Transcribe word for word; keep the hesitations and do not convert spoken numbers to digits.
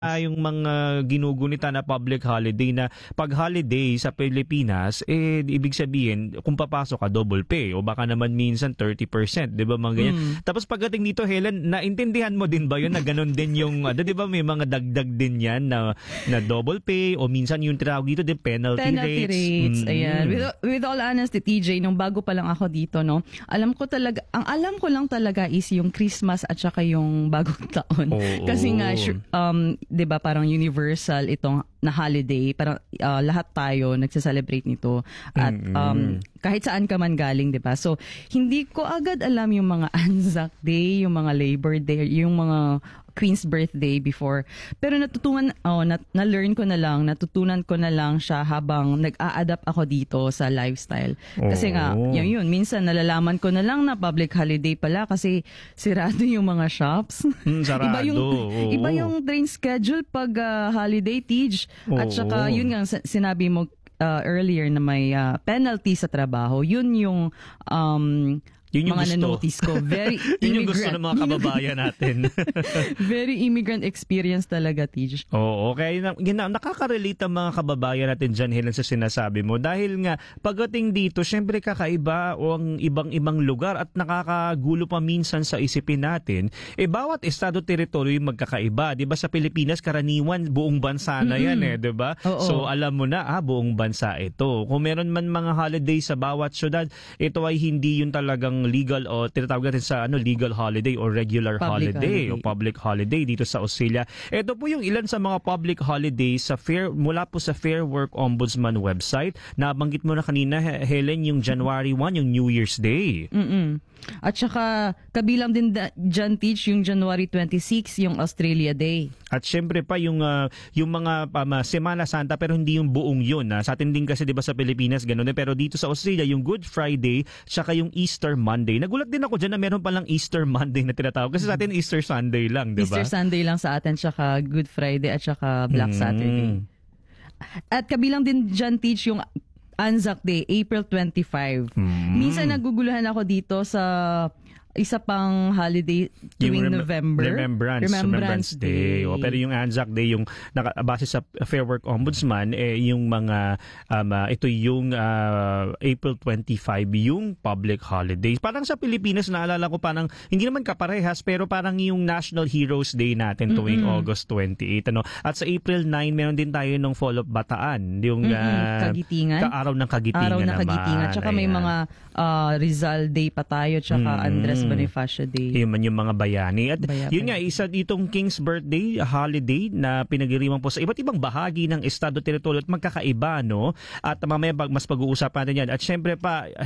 Ah, yung mga ginugunita na public holiday na 'pag holiday sa Pilipinas, eh, ibig sabihin kung papasok ka double pay o baka naman minsan thirty percent, 'di ba mga ganyan. Hmm. Tapos pagdating dito, Helen, naintindihan mo din ba 'yun na gano'n din yung ano, 'di ba may mga dagdag din 'yan na na double pay o minsan yung tinatawag dito din penalty, Penalty rates. rates, Mm. ayan. With, with all honesty, T J, nung bago pa lang ako dito, no, alam ko talaga, ang alam ko lang talaga is yung Christmas at saka yung bagong taon. Oo. Kasi nga, sure, um, 'di ba parang universal itong na holiday, parang uh, lahat tayo nagse-celebrate nito at um, kahit saan ka man galing, 'di ba? So, hindi ko agad alam yung mga Anzac Day, yung mga Labor Day, yung mga Queen's birthday before. Pero natutunan, oh, na, na-learn ko na lang, natutunan ko na lang siya habang nag-a-adapt ako dito sa lifestyle. Kasi nga, Oo. yun yun, minsan nalalaman ko na lang na public holiday pala kasi sirado yung mga shops. Hmm, sarado. Iba yung, Oo. iba yung train schedule pag ah, holiday, Tej. At Oo. saka, yun nga, sa- sinabi mo uh, earlier na may ah, penalty sa trabaho. Yun yung um, Yun yung mga gusto. na-notice ko. Very Yun yung gusto immigrant. ng mga kababayan natin. Very immigrant experience talaga, Tej. Oo, kaya na, gina, nakaka-relate ang mga kababayan natin dyan, Helen, sa sinasabi mo. Dahil nga, pagdating dito, syempre kakaiba o ang ibang-ibang lugar at nakakagulo pa minsan sa isipin natin, eh bawat estado teritoryo yung magkakaiba. Di ba sa Pilipinas, karaniwan, buong bansa na yan eh, di ba? Oo. So alam mo na, ah, buong bansa ito. Kung meron man mga holiday sa bawat syudad, ito ay hindi yun talagang legal o tinatawag natin sa ano legal holiday o regular Public holiday, holiday. o public holiday dito sa Australia. Ito po yung ilan sa mga public holidays sa Fair mula po sa Fair Work Ombudsman website. Nabanggit mo na kanina, He- Helen, yung January first, yung New Year's Day. Mm-mm. At saka, kabilang din da- dyan, Teach, yung January twenty-sixth, yung Australia Day. At syempre pa yung ah, yung mga um, ah, Semana Santa, pero hindi yung buong yun. ah. Sa atin din kasi 'di ba sa Pilipinas ganun din, pero dito sa Australia yung Good Friday saka yung Easter Monday. Nagulat din ako diyan na meron palang Easter Monday na tinatawag kasi sa atin Easter Sunday lang, 'di ba? Easter Sunday lang sa atin, saka Good Friday at saka Black Mm. Saturday. At kabilang din dyan, Teach, yung Anzac Day, April twenty-fifth. Mm. Minsan naguguluhan ako dito sa isa pang holiday tuwing Yung rem- November. Remembrance, Remembrance Day. O, pero yung Anzac Day, yung naka, base sa Fair Work Ombudsman, eh, yung mga, um, ah, ito yung ah, April twenty-fifth, yung public holidays. Parang sa Pilipinas, naalala ko parang, hindi naman kaparehas, pero parang yung National Heroes Day natin tuwing August twenty-eighth. Ano? At sa April ninth, meron din tayo ng Fall of Bataan. Yung Mm-mm, ah, Kagitingan. Ka-araw ng Kagitingan Araw ng naman. Kagitingan. Tsaka may Ayan. mga ah, Rizal Day pa tayo, tsaka Mm. Andres Bonifacio Day. Yun man yung mga bayani. At Baya- yun baya. nga, isa ditong King's Birthday holiday na pinagdiriwang po sa iba't ibang bahagi ng estado teritoryo at magkakaiba, no? At mamaya pag- mas pag-uusapan natin yan. At syempre pa,